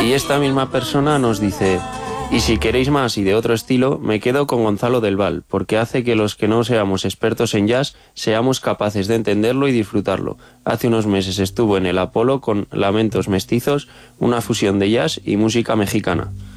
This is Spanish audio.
Y esta misma persona nos dice: y si queréis más y de otro estilo, me quedo con Gonzalo del Val, porque hace que los que no seamos expertos en jazz seamos capaces de entenderlo y disfrutarlo. Hace unos meses estuvo en el Apolo con Lamentos Mestizos, una fusión de jazz y música mexicana.